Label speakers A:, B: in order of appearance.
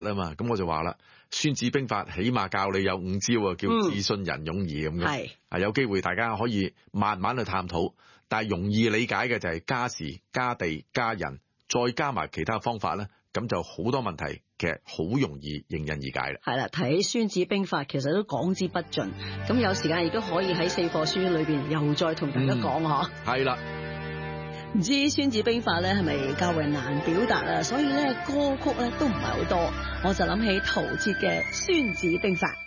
A: 啦嘛，咁我就話啦，孫子兵法起碼教你有5招啊，叫自信、仁、勇、義咁嘅。有機會大家可以慢慢去探討，但係容易理解嘅就係家時、家地、家人，再加埋其他方法咧，咁就好多問題其實好容易迎刃而解啦。
B: 係啦，提起孫子兵法，其實都講之不盡。咁有時間亦都可以喺4課書裏邊又再同大家講嗬。
A: 係啦。
B: 唔知孫子兵法咧係咪較為難表達啊？所以咧歌曲咧都唔係好多，我就諗起陶喆嘅《孫子兵法》。